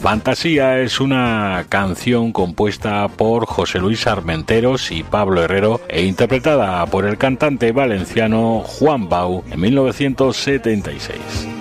Fantasía es una canción compuesta por José Luis Armenteros y Pablo Herrero e interpretada por el cantante valenciano Juan Bau en 1976.